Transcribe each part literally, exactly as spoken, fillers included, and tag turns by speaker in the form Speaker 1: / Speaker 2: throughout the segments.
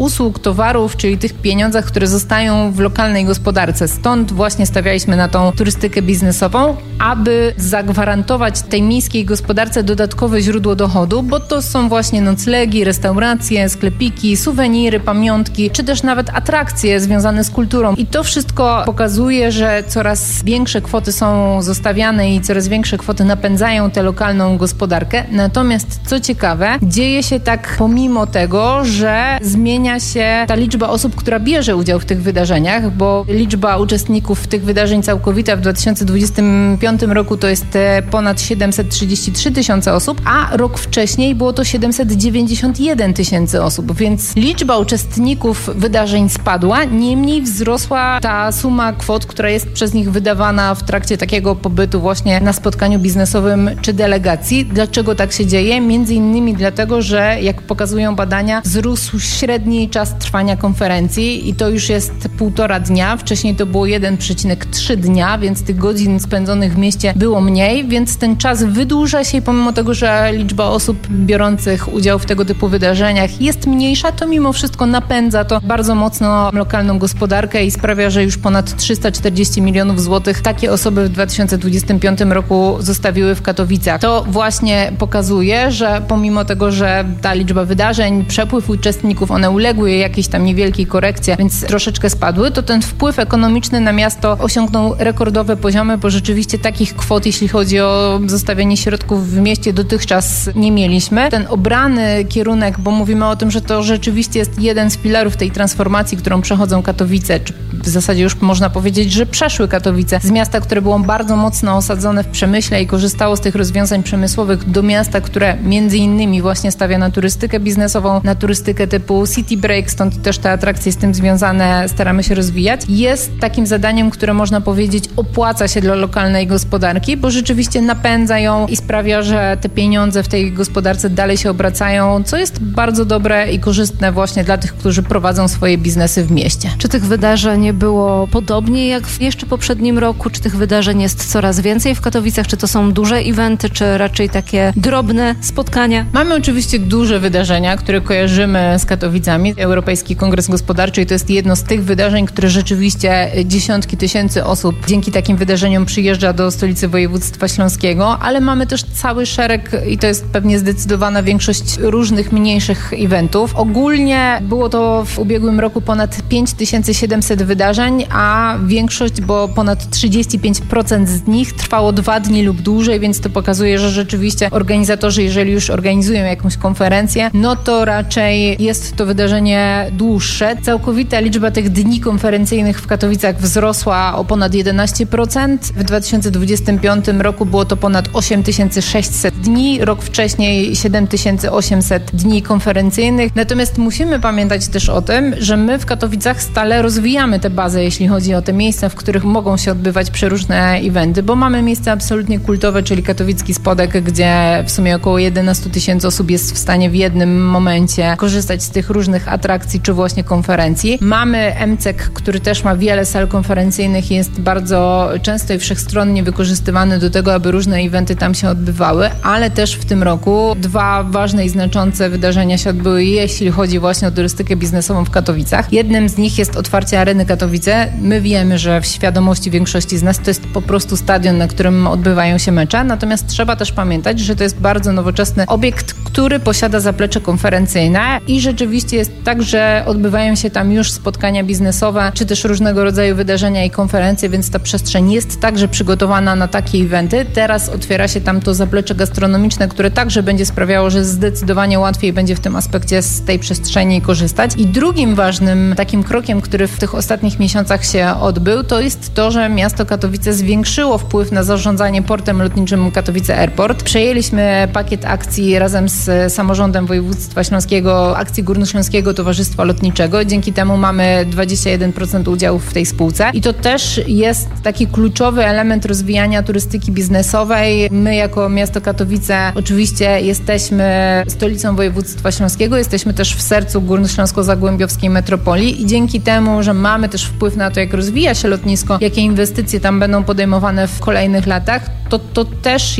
Speaker 1: usług, towarów, czyli tych pieniądzach, które zostają w lokalnej gospodarce. Stąd właśnie stawialiśmy na tą turystykę biznesową, aby zagwarantować tej miejskiej gospodarce dodatkowe źródło dochodu, bo to są właśnie noclegi, restauracje, sklepiki, suweniry, pamiątki, czy też nawet atrakcje związane z kulturą. I to wszystko pokazuje, że coraz większe kwoty są zostawiane i coraz większe kwoty napędzają tę lokalną gospodarkę. Natomiast co ciekawe, dzieje się tak pomimo tego, że zmienia się ta liczba osób, która bierze udział w tych wydarzeniach, bo liczba uczestników tych wydarzeń całkowita w dwa tysiące dwudziestym piątym roku to jest ponad siedemset trzydzieści trzy tysiące osób, a rok wcześniej było to siedemset dziewięćdziesiąt jeden tysięcy osób, więc liczba uczestników wydarzeń spadła, niemniej wzrosła ta suma kwot, która jest przez nich wydawana w trakcie takiego pobytu właśnie na spotkaniu biznesowym czy delegacji. Dlaczego tak się dzieje? Między innymi dlatego, że jak pokazują badania, wzrósł średni czas trwania konferencji i to już jest półtora dnia. Wcześniej to było jeden przecinek trzy dnia, więc tych godzin spędzonych w mieście było mniej, więc ten czas wydłuża się i pomimo tego, że liczba osób biorących udział w tego typu wydarzeniach jest mniejsza, to mimo wszystko napędza to bardzo mocno lokalną gospodarkę i sprawia, że już ponad trzysta czterdzieści milionów złotych takie osoby w dwa tysiące dwudziestym piątym roku zostawiły w Katowicach. To właśnie pokazuje, że pomimo tego, że ta liczba wydarzeń, przepływ uczestników, one uległy jakiejś tam niewielkiej korekcie, więc troszeczkę spadły, to ten wpływ ekonomiczny na miasto osiągnął rekordowe poziomy, bo rzeczywiście takich kwot, jeśli chodzi o zostawienie środków w mieście, dotychczas nie mieliśmy. Ten obrany kierunek, bo mówimy o tym, że to rzeczywiście jest jeden z filarów tej transformacji, którą przechodzą Katowice, czy w zasadzie już można powiedzieć, że przeszły Katowice z miasta, które było bardzo mocno osadzone w przemyśle i korzystało z tych rozwiązań przemysłowych, do miasta, które między innymi właśnie stawia na turystykę biznesową, na turystykę typu City Break, stąd też te atrakcje z tym związane staramy się rozwijać. Jest takim zadaniem, które można powiedzieć opłaca się dla lokalnej gospodarki, bo rzeczywiście napędza ją i sprawia, że te pieniądze w tej gospodarce dalej się obracają, co jest bardzo dobre i korzystne właśnie dla tych, którzy prowadzą swoje biznesy w mieście.
Speaker 2: Czy tych wydarzeń było podobnie jak w jeszcze poprzednim roku? Czy tych wydarzeń jest coraz więcej w Katowicach? Czy to są duże eventy, czy raczej takie drobne spotkania?
Speaker 1: Mamy oczywiście duże wydarzenia, które kojarzymy z Katowicami. Europejski Kongres Gospodarczy i to jest jedno z tych wydarzeń, które rzeczywiście dziesiątki tysięcy osób dzięki takim wydarzeniom przyjeżdża do stolicy województwa śląskiego, ale mamy też cały szereg i to jest pewnie zdecydowana większość różnych mniejszych eventów. Ogólnie było to w ubiegłym roku ponad pięć tysięcy siedemset wydarzeń, a większość, bo ponad trzydzieści pięć procent z nich trwało dwa dni lub dłużej, więc to pokazuje, że rzeczywiście organizatorzy, jeżeli już organizują jakąś konferencję, no to raczej jest to wydarzenie dłuższe. Całkowita liczba tych dni konferencyjnych w Katowicach wzrosła o ponad jedenaście procent. W dwa tysiące dwudziestym piątym roku było to ponad osiem tysięcy sześćset dni, rok wcześniej siedem tysięcy osiemset dni konferencyjnych. Natomiast musimy pamiętać też o tym, że my w Katowicach stale rozwijamy tę bazę, jeśli chodzi o te miejsca, w których mogą się odbywać przeróżne eventy, bo mamy miejsca absolutnie kultowe, czyli Katowicki Spodek, gdzie w sumie około jedenaście tysięcy osób jest w stanie w jednym momencie korzystać z tych różnych atrakcji czy właśnie konferencji. Mamy M C E K, który też ma wiele sal konferencyjnych i jest bardzo często i wszechstronnie wykorzystywany do tego, aby różne eventy tam się odbywały, ale też w tym roku dwa ważne i znaczące wydarzenia się odbyły, jeśli chodzi właśnie o turystykę biznesową w Katowicach. Jednym z nich jest otwarcie Areny Katowice. My wiemy, że w świadomości większości z nas to jest po prostu stadion, na którym odbywają się mecze, natomiast trzeba też pamiętać, że to jest bardzo nowoczesny obiekt, który posiada zaplecze konferencyjne i rzeczywiście jest tak, że odbywają się tam już spotkania biznesowe, czy też różnego rodzaju wydarzenia i konferencje, więc ta przestrzeń jest także przygotowana na takie eventy. Teraz otwiera się tam to zaplecze gastronomiczne, które także będzie sprawiało, że zdecydowanie łatwiej będzie w tym aspekcie z tej przestrzeni korzystać. I drugim ważnym takim krokiem, który w tych ostatnich miesiącach się odbył, to jest to, że miasto Katowice zwiększyło wpływ na zarządzanie portem lotniczym Katowice Airport. Przejęliśmy pakiet akcji razem z samorządem województwa śląskiego, akcji Górnośląskiego Towarzystwa Lotniczego. Dzięki temu mamy dwadzieścia jeden procent udziałów w tej spółce i to też jest taki kluczowy element rozwijania turystyki biznesowej. My jako miasto Katowice oczywiście jesteśmy stolicą województwa śląskiego, jesteśmy też w sercu górnośląsko-zagłębiowskiej metropolii i dzięki temu, że mamy też wpływ na to, jak rozwija się lotnisko, jakie inwestycje tam będą podejmowane w kolejnych latach, to to też jest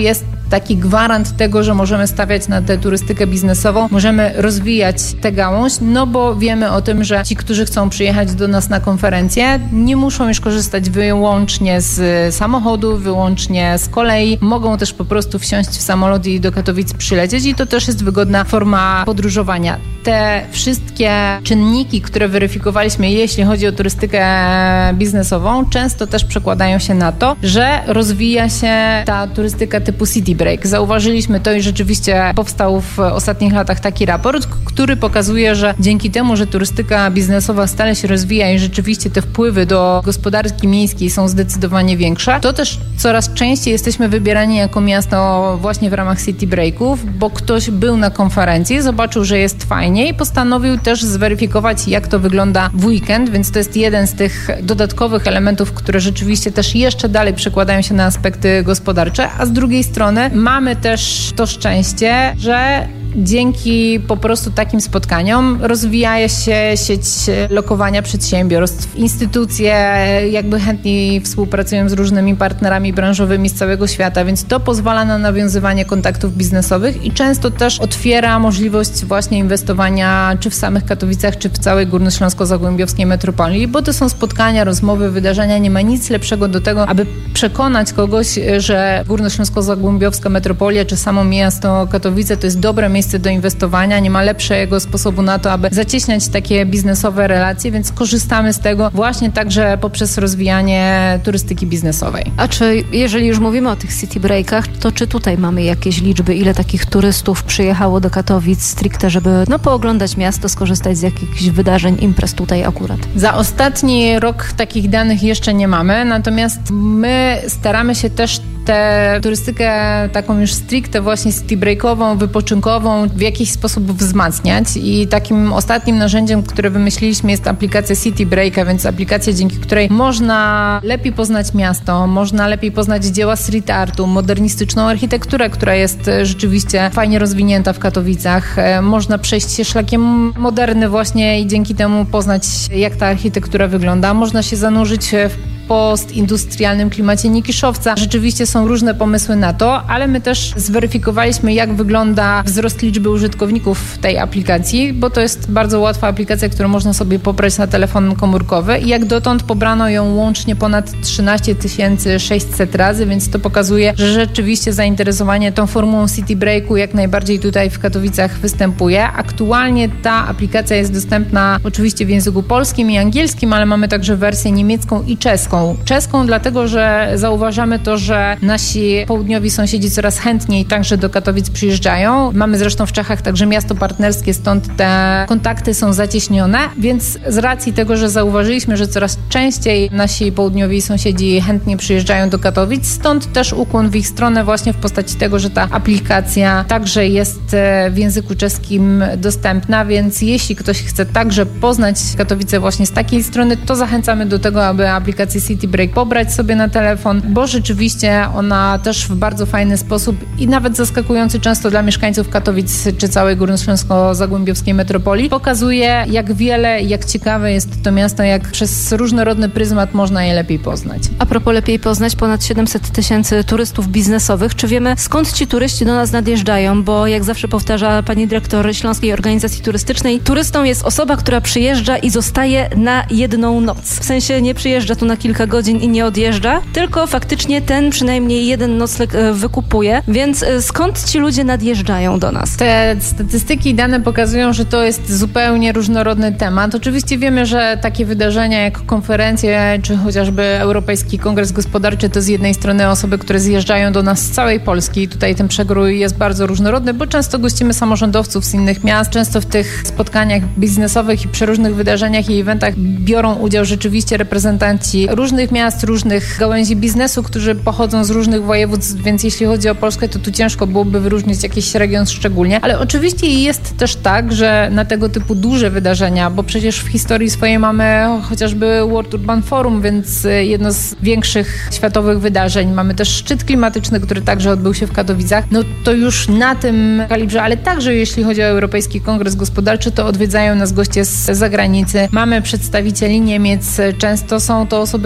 Speaker 1: taki gwarant tego, że możemy stawiać na tę turystykę biznesową, możemy rozwijać tę gałąź, no bo wiemy o tym, że ci, którzy chcą przyjechać do nas na konferencję, nie muszą już korzystać wyłącznie z samochodu, wyłącznie z kolei, mogą też po prostu wsiąść w samolot i do Katowic przylecieć i to też jest wygodna forma podróżowania. Te wszystkie czynniki, które weryfikowaliśmy, jeśli chodzi o turystykę biznesową, często też przekładają się na to, że rozwija się ta turystyka typu City Break. Zauważyliśmy to i rzeczywiście powstał w ostatnich latach taki raport, który pokazuje, że dzięki temu, że turystyka biznesowa stale się rozwija i rzeczywiście te wpływy do gospodarki miejskiej są zdecydowanie większe, to też coraz częściej jesteśmy wybierani jako miasto właśnie w ramach City Breaków, bo ktoś był na konferencji, zobaczył, że jest fajnie i postanowił też zweryfikować, jak to wygląda w weekend, więc to jest jeden z tych dodatkowych elementów, które rzeczywiście też jeszcze dalej przekładają się na aspekty gospodarcze, a z drugiej strony mamy też to szczęście, że dzięki po prostu takim spotkaniom rozwija się sieć lokowania przedsiębiorstw. Instytucje jakby chętniej współpracują z różnymi partnerami branżowymi z całego świata, więc to pozwala na nawiązywanie kontaktów biznesowych i często też otwiera możliwość właśnie inwestowania czy w samych Katowicach, czy w całej górnośląsko-zagłębiowskiej metropolii, bo to są spotkania, rozmowy, wydarzenia. Nie ma nic lepszego do tego, aby przekonać kogoś, że górnośląsko-zagłębiowska metropolia, czy samo miasto Katowice to jest dobre miejsce do inwestowania, nie ma lepszego sposobu na to, aby zacieśniać takie biznesowe relacje, więc korzystamy z tego właśnie także poprzez rozwijanie turystyki biznesowej.
Speaker 2: A czy jeżeli już mówimy o tych city breakach, to czy tutaj mamy jakieś liczby, ile takich turystów przyjechało do Katowic stricte, żeby no, pooglądać miasto, skorzystać z jakichś wydarzeń, imprez tutaj akurat?
Speaker 1: Za ostatni rok takich danych jeszcze nie mamy, natomiast my staramy się też tę turystykę taką już stricte właśnie city breakową, wypoczynkową w jakiś sposób wzmacniać i takim ostatnim narzędziem, które wymyśliliśmy, jest aplikacja City Breaka, więc aplikacja, dzięki której można lepiej poznać miasto, można lepiej poznać dzieła street artu, modernistyczną architekturę, która jest rzeczywiście fajnie rozwinięta w Katowicach. Można przejść się szlakiem moderny właśnie i dzięki temu poznać, jak ta architektura wygląda. Można się zanurzyć w postindustrialnym klimacie Nikiszowca. Rzeczywiście są różne pomysły na to, ale my też zweryfikowaliśmy, jak wygląda wzrost liczby użytkowników tej aplikacji, bo to jest bardzo łatwa aplikacja, którą można sobie pobrać na telefon komórkowy i jak dotąd pobrano ją łącznie ponad trzynaście tysięcy sześćset razy, więc to pokazuje, że rzeczywiście zainteresowanie tą formułą City Breaku jak najbardziej tutaj w Katowicach występuje. Aktualnie ta aplikacja jest dostępna oczywiście w języku polskim i angielskim, ale mamy także wersję niemiecką i czeską. Czeską dlatego, że zauważamy to, że nasi południowi sąsiedzi coraz chętniej także do Katowic przyjeżdżają. Mamy zresztą w Czechach także miasto partnerskie, stąd te kontakty są zacieśnione, więc z racji tego, że zauważyliśmy, że coraz częściej nasi południowi sąsiedzi chętnie przyjeżdżają do Katowic, stąd też ukłon w ich stronę właśnie w postaci tego, że ta aplikacja także jest w języku czeskim dostępna, więc jeśli ktoś chce także poznać Katowice właśnie z takiej strony, to zachęcamy do tego, aby aplikację City Break pobrać sobie na telefon, bo rzeczywiście ona też w bardzo fajny sposób i nawet zaskakujący często dla mieszkańców Katowic czy całej górnośląsko-zagłębiowskiej metropolii pokazuje, jak wiele, jak ciekawe jest to miasto, jak przez różnorodny pryzmat można je lepiej poznać.
Speaker 2: A propos lepiej poznać, ponad siedemset tysięcy turystów biznesowych. Czy wiemy, skąd ci turyści do nas nadjeżdżają? Bo jak zawsze powtarza pani dyrektor Śląskiej Organizacji Turystycznej, turystą jest osoba, która przyjeżdża i zostaje na jedną noc. W sensie nie przyjeżdża tu na kilka godzin i nie odjeżdża, tylko faktycznie ten przynajmniej jeden nocleg wykupuje. Więc skąd ci ludzie nadjeżdżają do nas?
Speaker 1: Te statystyki i dane pokazują, że to jest zupełnie różnorodny temat. Oczywiście wiemy, że takie wydarzenia jak konferencje, czy chociażby Europejski Kongres Gospodarczy, to z jednej strony osoby, które zjeżdżają do nas z całej Polski. Tutaj ten przekrój jest bardzo różnorodny, bo często gościmy samorządowców z innych miast. Często w tych spotkaniach biznesowych i przeróżnych wydarzeniach i eventach biorą udział rzeczywiście reprezentanci różnych miast, różnych gałęzi biznesu, którzy pochodzą z różnych województw, więc jeśli chodzi o Polskę, to tu ciężko byłoby wyróżnić jakiś region szczególnie, ale oczywiście jest też tak, że na tego typu duże wydarzenia, bo przecież w historii swojej mamy chociażby World Urban Forum, więc jedno z większych światowych wydarzeń. Mamy też szczyt klimatyczny, który także odbył się w Katowicach. No to już na tym kalibrze, ale także jeśli chodzi o Europejski Kongres Gospodarczy, to odwiedzają nas goście z zagranicy. Mamy przedstawicieli Niemiec, często są to osoby,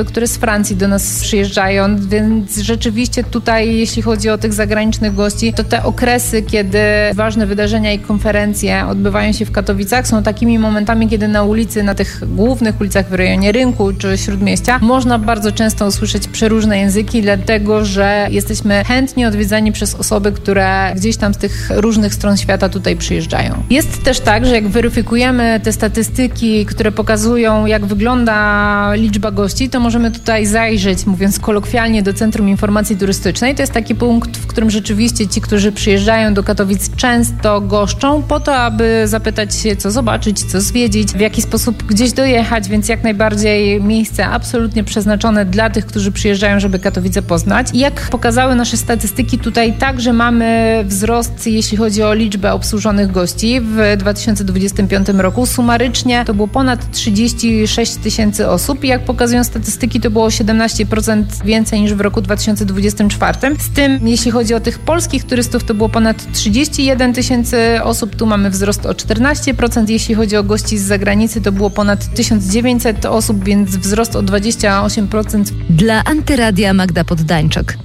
Speaker 1: osoby, które z Francji do nas przyjeżdżają, więc rzeczywiście tutaj, jeśli chodzi o tych zagranicznych gości, to te okresy, kiedy ważne wydarzenia i konferencje odbywają się w Katowicach, są takimi momentami, kiedy na ulicy, na tych głównych ulicach w rejonie Rynku czy Śródmieścia można bardzo często usłyszeć przeróżne języki, dlatego że jesteśmy chętnie odwiedzani przez osoby, które gdzieś tam z tych różnych stron świata tutaj przyjeżdżają. Jest też tak, że jak weryfikujemy te statystyki, które pokazują, jak wygląda liczba gości, to możemy tutaj zajrzeć, mówiąc kolokwialnie, do Centrum Informacji Turystycznej. To jest taki punkt, w którym rzeczywiście ci, którzy przyjeżdżają do Katowic, często goszczą po to, aby zapytać się, co zobaczyć, co zwiedzić, w jaki sposób gdzieś dojechać, więc jak najbardziej miejsce absolutnie przeznaczone dla tych, którzy przyjeżdżają, żeby Katowice poznać. I jak pokazały nasze statystyki, tutaj także mamy wzrost, jeśli chodzi o liczbę obsłużonych gości. W dwa tysiące dwudziestym piątym roku sumarycznie to było ponad trzydzieści sześć tysięcy osób i jak pokazują statystyki, to było siedemnaście procent więcej niż w roku dwa tysiące dwudziestym czwartym. Z tym, jeśli chodzi o tych polskich turystów, to było ponad trzydzieści jeden tysięcy osób. Tu mamy wzrost o czternaście procent. Jeśli chodzi o gości z zagranicy, to było ponad tysiąc dziewięćset osób, więc wzrost o dwadzieścia osiem procent.
Speaker 2: Dla Antyradia Magda Poddańczak.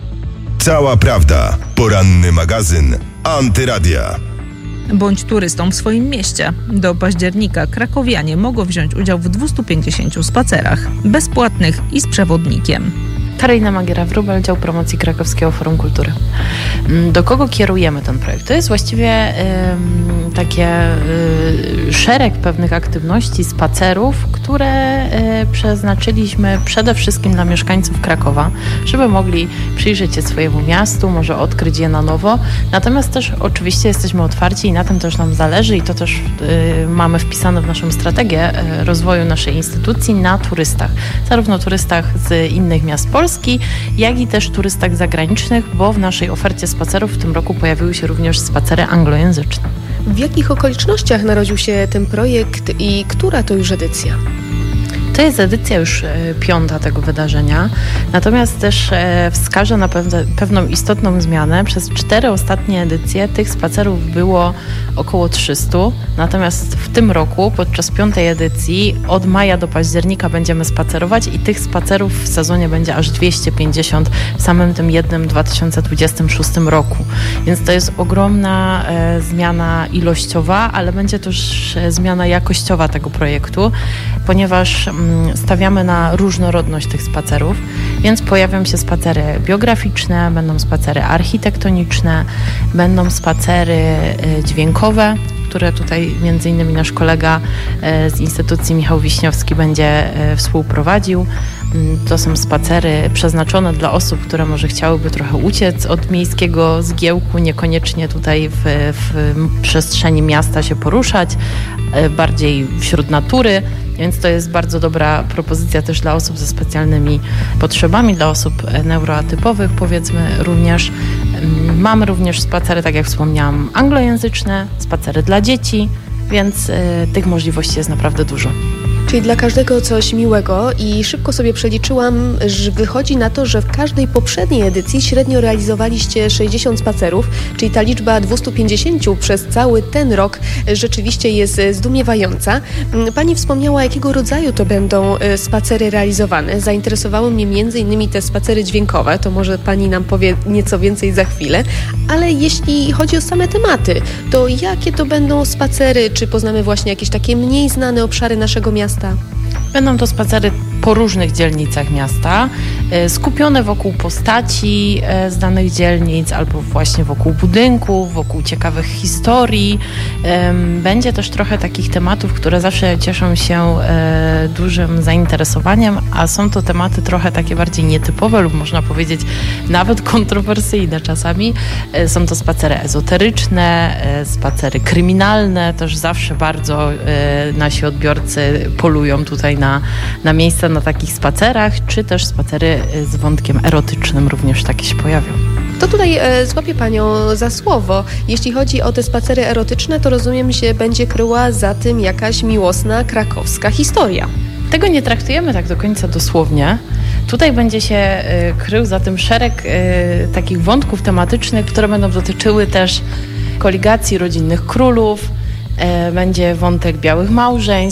Speaker 3: Cała prawda. Poranny magazyn Antyradia.
Speaker 4: Bądź turystą w swoim mieście. Do października krakowianie mogą wziąć udział w dwustu pięćdziesięciu spacerach, bezpłatnych i z przewodnikiem.
Speaker 5: Karolina Magiera-Wróbel, dział promocji Krakowskiego Forum Kultury. Do kogo kierujemy ten projekt? To jest właściwie y, takie y, szereg pewnych aktywności, spacerów, które y, przeznaczyliśmy przede wszystkim dla mieszkańców Krakowa, żeby mogli przyjrzeć się swojemu miastu, może odkryć je na nowo. Natomiast też oczywiście jesteśmy otwarci i na tym też nam zależy i to też y, mamy wpisane w naszą strategię y, rozwoju naszej instytucji na turystach. Zarówno turystach z innych miast Polski, jak i też turystach zagranicznych, bo w naszej ofercie spacerów w tym roku pojawiły się również spacery anglojęzyczne.
Speaker 6: W jakich okolicznościach narodził się ten projekt i która to już edycja?
Speaker 5: To jest edycja już piąta tego wydarzenia, natomiast też wskażę na pewne, pewną istotną zmianę. Przez cztery ostatnie edycje tych spacerów było około trzysta, natomiast w tym roku podczas piątej edycji od maja do października będziemy spacerować i tych spacerów w sezonie będzie aż dwieście pięćdziesiąt w samym tym jednym dwa tysiące dwudziestym szóstym roku. Więc to jest ogromna e, zmiana ilościowa, ale będzie też zmiana jakościowa tego projektu, ponieważ mm, stawiamy na różnorodność tych spacerów, więc pojawią się spacery biograficzne, będą spacery architektoniczne, będą spacery dźwiękowe, które tutaj między innymi nasz kolega z instytucji Michał Wiśniowski będzie współprowadził. To są spacery przeznaczone dla osób, które może chciałyby trochę uciec od miejskiego zgiełku, niekoniecznie tutaj w, w przestrzeni miasta się poruszać, bardziej wśród natury. Więc to jest bardzo dobra propozycja też dla osób ze specjalnymi potrzebami, dla osób neuroatypowych powiedzmy również. Mamy również spacery, tak jak wspomniałam, anglojęzyczne, spacery dla dzieci, więc y, tych możliwości jest naprawdę dużo.
Speaker 6: Czyli dla każdego coś miłego i szybko sobie przeliczyłam, że wychodzi na to, że w każdej poprzedniej edycji średnio realizowaliście sześćdziesiąt spacerów, czyli ta liczba dwieście pięćdziesiąt przez cały ten rok rzeczywiście jest zdumiewająca. Pani wspomniała, jakiego rodzaju to będą spacery realizowane. Zainteresowały mnie między innymi te spacery dźwiękowe, to może Pani nam powie nieco więcej za chwilę, ale jeśli chodzi o same tematy, to jakie to będą spacery? Czy poznamy właśnie jakieś takie mniej znane obszary naszego miasta?
Speaker 5: Będą to spacery po różnych dzielnicach miasta, skupione wokół postaci z danych dzielnic albo właśnie wokół budynków, wokół ciekawych historii. Będzie też trochę takich tematów, które zawsze cieszą się dużym zainteresowaniem, a są to tematy trochę takie bardziej nietypowe lub można powiedzieć nawet kontrowersyjne czasami. Są to spacery ezoteryczne, spacery kryminalne, też zawsze bardzo nasi odbiorcy polują tutaj na, na miejsca na takich spacerach, czy też spacery z wątkiem erotycznym również takie się pojawią.
Speaker 6: To tutaj e, złapię Panią za słowo. Jeśli chodzi o te spacery erotyczne, to rozumiem, że będzie kryła za tym jakaś miłosna krakowska historia.
Speaker 5: Tego nie traktujemy tak do końca dosłownie. Tutaj będzie się y, krył za tym szereg y, takich wątków tematycznych, które będą dotyczyły też koligacji rodzinnych królów, y, będzie wątek białych małżeństw,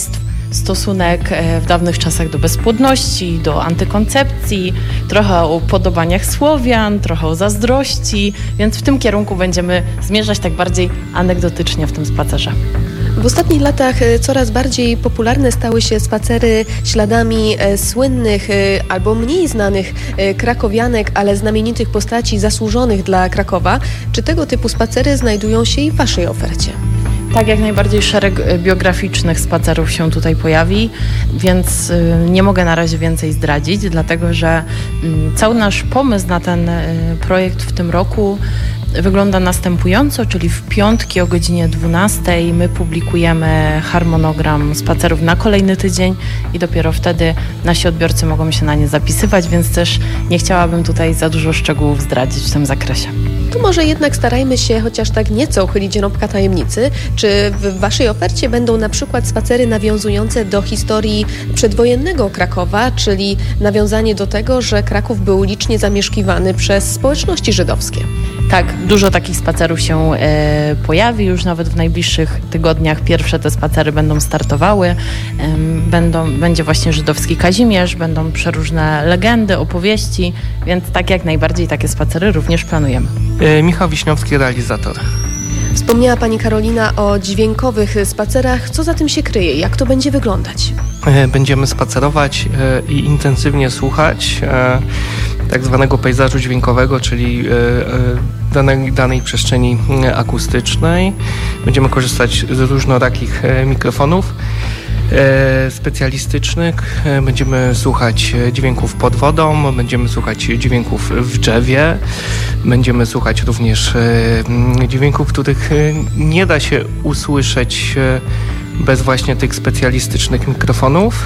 Speaker 5: stosunek w dawnych czasach do bezpłodności, do antykoncepcji, trochę o upodobaniach Słowian, trochę o zazdrości, więc w tym kierunku będziemy zmierzać tak bardziej anegdotycznie w tym spacerze.
Speaker 6: W ostatnich latach coraz bardziej popularne stały się spacery śladami słynnych albo mniej znanych krakowianek, ale znamienitych postaci zasłużonych dla Krakowa. Czy tego typu spacery znajdują się i w Waszej ofercie?
Speaker 5: Tak, jak najbardziej szereg biograficznych spacerów się tutaj pojawi, więc nie mogę na razie więcej zdradzić, dlatego że cały nasz pomysł na ten projekt w tym roku wygląda następująco, czyli w piątki o godzinie dwunastej my publikujemy harmonogram spacerów na kolejny tydzień i dopiero wtedy nasi odbiorcy mogą się na nie zapisywać, więc też nie chciałabym tutaj za dużo szczegółów zdradzić w tym zakresie.
Speaker 6: To może jednak starajmy się chociaż tak nieco uchylić rąbka tajemnicy. Czy w Waszej ofercie będą na przykład spacery nawiązujące do historii przedwojennego Krakowa, czyli nawiązanie do tego, że Kraków był licznie zamieszkiwany przez społeczności żydowskie?
Speaker 5: Tak, dużo takich spacerów się e, pojawi, już nawet w najbliższych tygodniach pierwsze te spacery będą startowały. E, będą, będzie właśnie żydowski Kazimierz, będą przeróżne legendy, opowieści, więc tak jak najbardziej takie spacery również planujemy.
Speaker 7: E, Michał Wiśniowski, realizator.
Speaker 6: Wspomniała Pani Karolina o dźwiękowych spacerach. Co za tym się kryje? Jak to będzie wyglądać?
Speaker 7: E, będziemy spacerować e, i intensywnie słuchać e, tak zwanego pejzażu dźwiękowego, czyli e, e, danej, danej przestrzeni akustycznej. Będziemy korzystać z różnorakich e, mikrofonów e, specjalistycznych. E, będziemy słuchać dźwięków pod wodą, będziemy słuchać dźwięków w drzewie, będziemy słuchać również e, dźwięków, których nie da się usłyszeć e, bez właśnie tych specjalistycznych mikrofonów,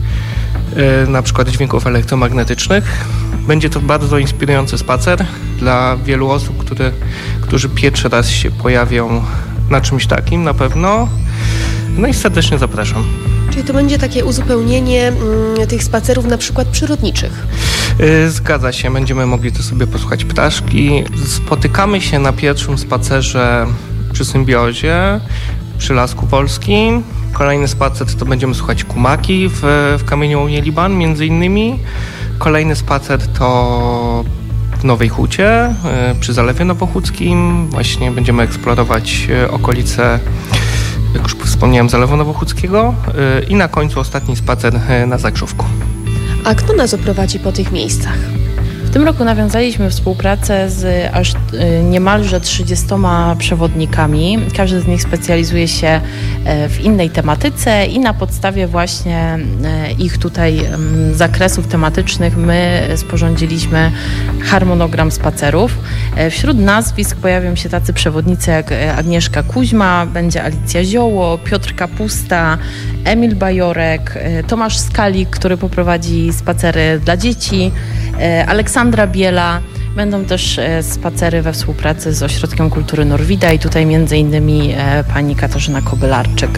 Speaker 7: e, na przykład dźwięków elektromagnetycznych. Będzie to bardzo inspirujący spacer dla wielu osób, które, którzy pierwszy raz się pojawią na czymś takim na pewno. No i serdecznie zapraszam.
Speaker 6: Czyli to będzie takie uzupełnienie mm, tych spacerów na przykład przyrodniczych?
Speaker 7: Yy, zgadza się, będziemy mogli to sobie posłuchać ptaszki. Spotykamy się na pierwszym spacerze przy Symbiozie, przy Lasku Polskim. Kolejny spacer to będziemy słuchać kumaki w, w Kamieniołonie Liban między innymi. Kolejny spacer to w Nowej Hucie y, przy Zalewie Nowochódzkim. Właśnie będziemy eksplorować y, okolice, jak już wspomniałem, Zalewu Nowochódzkiego y, i na końcu ostatni spacer y, na Zagrzówku.
Speaker 6: A kto nas oprowadzi po tych miejscach?
Speaker 5: W tym roku nawiązaliśmy współpracę z aż niemalże trzydziestoma przewodnikami. Każdy z nich specjalizuje się w innej tematyce i na podstawie właśnie ich tutaj zakresów tematycznych my sporządziliśmy harmonogram spacerów. Wśród nazwisk pojawią się tacy przewodnicy jak Agnieszka Kuźma, będzie Alicja Zioło, Piotr Kapusta, Emil Bajorek, Tomasz Skalik, który poprowadzi spacery dla dzieci, Aleksandra Biela. Będą też spacery we współpracy z Ośrodkiem Kultury Norwida i tutaj między innymi pani Katarzyna Kobylarczyk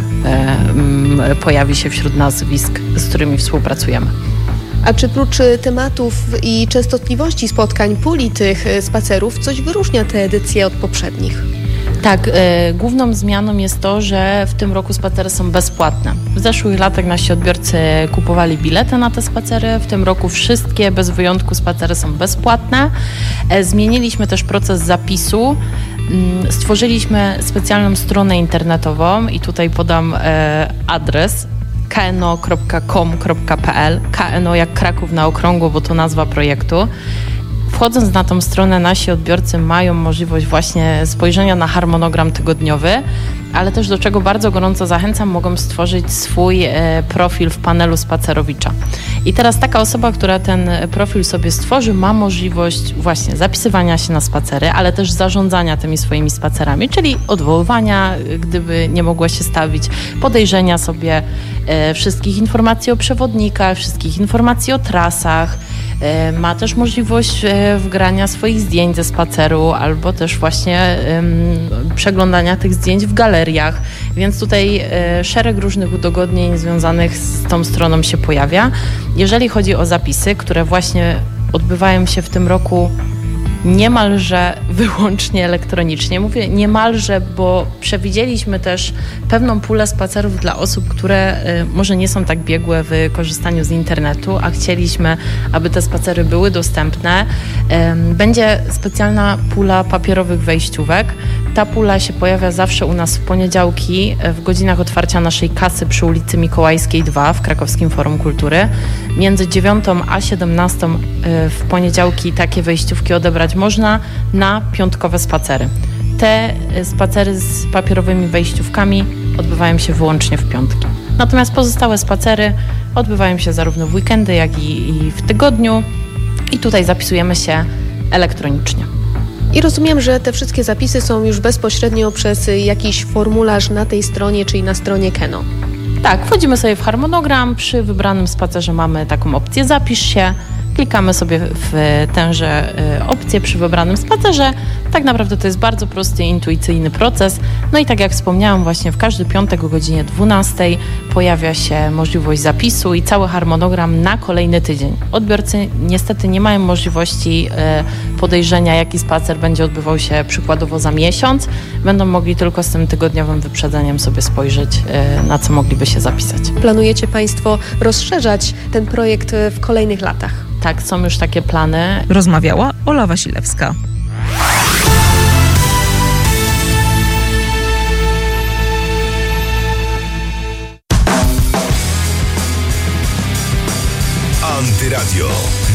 Speaker 5: pojawi się wśród nazwisk, z którymi współpracujemy.
Speaker 6: A czy prócz tematów i częstotliwości spotkań, puli tych spacerów, coś wyróżnia te edycje od poprzednich?
Speaker 5: Tak, y, główną zmianą jest to, że w tym roku spacery są bezpłatne. W zeszłych latach nasi odbiorcy kupowali bilety na te spacery, w tym roku wszystkie bez wyjątku spacery są bezpłatne. E, zmieniliśmy też proces zapisu. Mm, stworzyliśmy specjalną stronę internetową i tutaj podam e, adres k n o kropka com kropka p l, K N O jak Kraków na okrągło, bo to nazwa projektu. Wchodząc na tą stronę, nasi odbiorcy mają możliwość właśnie spojrzenia na harmonogram tygodniowy, ale też do czego bardzo gorąco zachęcam, mogą stworzyć swój e, profil w panelu Spacerowicza. I teraz taka osoba, która ten profil sobie stworzy, ma możliwość właśnie zapisywania się na spacery, ale też zarządzania tymi swoimi spacerami, czyli odwoływania, gdyby nie mogła się stawić, podejrzenia sobie e, wszystkich informacji o przewodnikach, wszystkich informacji o trasach. E, ma też możliwość e, wgrania swoich zdjęć ze spaceru albo też właśnie e, przeglądania tych zdjęć w galeriach, więc tutaj e, szereg różnych udogodnień związanych z tą stroną się pojawia. Jeżeli chodzi o zapisy, które właśnie odbywają się w tym roku niemalże wyłącznie elektronicznie. Mówię niemalże, bo przewidzieliśmy też pewną pulę spacerów dla osób, które może nie są tak biegłe w korzystaniu z internetu, a chcieliśmy, aby te spacery były dostępne. Będzie specjalna pula papierowych wejściówek. Ta pula się pojawia zawsze u nas w poniedziałki w godzinach otwarcia naszej kasy przy ulicy Mikołajskiej dwa w Krakowskim Forum Kultury. Między dziewiątą a siedemnastą w poniedziałki takie wejściówki odebrać można na piątkowe spacery. Te spacery z papierowymi wejściówkami odbywają się wyłącznie w piątki. Natomiast pozostałe spacery odbywają się zarówno w weekendy, jak i, i w tygodniu i tutaj zapisujemy się elektronicznie.
Speaker 6: I rozumiem, że te wszystkie zapisy są już bezpośrednio przez jakiś formularz na tej stronie, czyli na stronie Keno.
Speaker 5: Tak, wchodzimy sobie w harmonogram, przy wybranym spacerze mamy taką opcję zapisz się, klikamy sobie w tęże opcję przy wybranym spacerze. Tak naprawdę to jest bardzo prosty, intuicyjny proces. No i tak jak wspomniałam, właśnie w każdy piątek o godzinie dwunastej pojawia się możliwość zapisu i cały harmonogram na kolejny tydzień. Odbiorcy niestety nie mają możliwości podejrzenia, jaki spacer będzie odbywał się przykładowo za miesiąc. Będą mogli tylko z tym tygodniowym wyprzedzeniem sobie spojrzeć, na co mogliby się zapisać.
Speaker 6: Planujecie Państwo rozszerzać ten projekt w kolejnych latach?
Speaker 5: Tak, są już takie plany.
Speaker 4: Rozmawiała Ola Wasilewska.
Speaker 3: Antyradio.